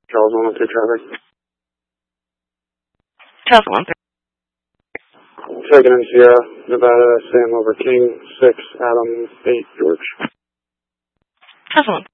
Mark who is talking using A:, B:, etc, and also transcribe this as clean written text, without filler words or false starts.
A: Charles 113 traffic.
B: Charles 113.
A: Taking in Sierra, Nevada, Sam over King, 6, Adam, 8, George.
B: Charles 1.